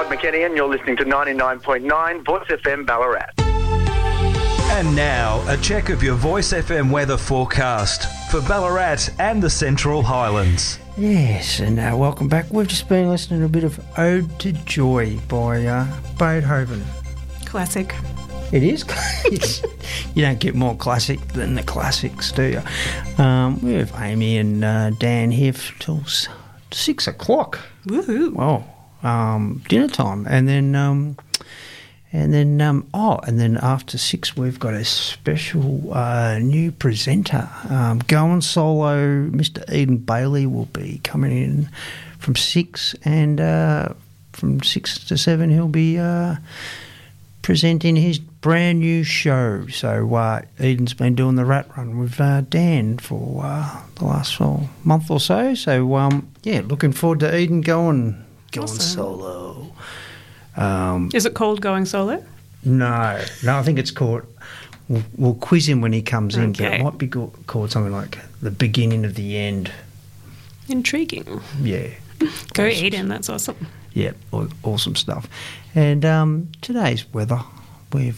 Todd McKenny, and you're listening to 99.9 Voice FM Ballarat. And now, a check of your Voice FM weather forecast for Ballarat and the Central Highlands. Yes, and welcome back. We've just been listening to a bit of Ode to Joy by Beethoven. Classic. It is. You don't get more classic than the classics, do you? We have Amy and Dan here till 6 o'clock. Woohoo! Well, dinner time, and then after 6 we've got a special new presenter. Going solo, Mr. Eden Bailey will be coming in from 6, and from 6 to 7 he'll be presenting his brand new show. So Eden's been doing the Rat Run with Dan for the last month or so. So looking forward to Eden going Awesome. solo. Is it called Going Solo? No, I think it's called. We'll quiz him when he comes in. But Okay. it might be called something like the beginning of the end. Intriguing. Yeah. Go Eden, that's awesome. Yeah, awesome stuff. And today's weather, it's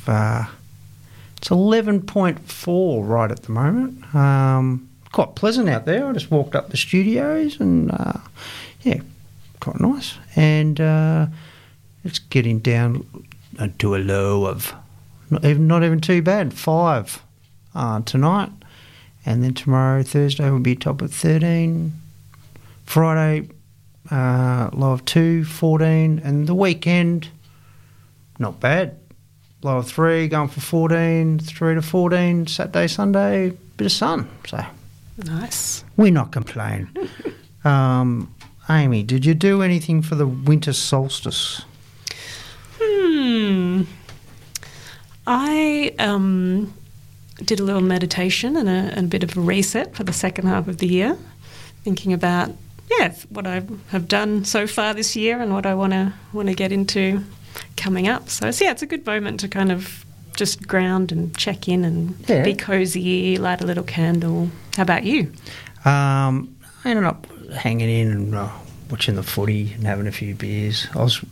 11.4 right at the moment. Quite pleasant out there. I just walked up the studios and, quite nice. And it's getting down to a low of not even too bad, 5 tonight. And then tomorrow, Thursday, will be a top of 13. Friday, low of 2, 14, and the weekend, not bad. Low of 3, going for 14, 3 to 14, Saturday, Sunday, bit of sun. So Nice. we're not complaining. Amy, did you do anything for the winter solstice? I did a little meditation and a bit of a reset for the second half of the year, thinking about what I have done so far this year and what I want to get into coming up. So it's a good moment to kind of just ground and check in and be cosy, light a little candle. How about you? I ended up hanging in and watching the footy and having a few beers.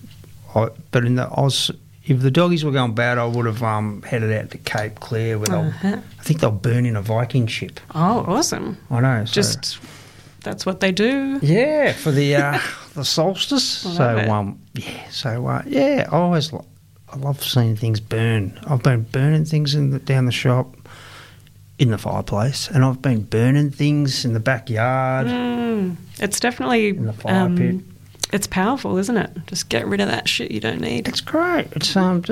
If the doggies were going bad, I would have headed out to Cape Clear where I think they'll burn in a Viking ship. Oh, awesome. I know. Just that's what they do. Yeah, for the the solstice. I love seeing things burn. I've been burning things down the shop, in the fireplace, and I've been burning things in the backyard. It's definitely in the fire pit. It's powerful, isn't it? Just get rid of that shit you don't need. It's great. It's when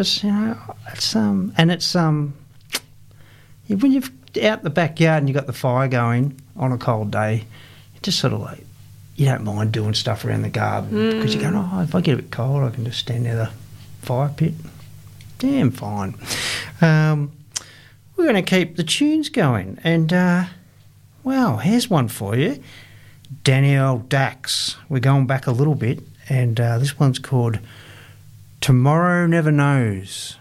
you're out the backyard and you've got the fire going on a cold day, just sort of like, you don't mind doing stuff around the garden because you're going, if I get a bit cold, I can just stand near the fire pit. Damn fine. We're going to keep the tunes going. And, here's one for you. Danielle Dax. We're going back a little bit. And this one's called Tomorrow Never Knows.